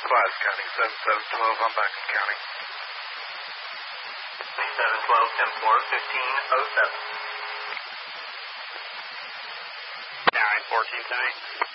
Clyde's County, 7712, I'm back in County. 2712, 10-4, 1507. 914 County.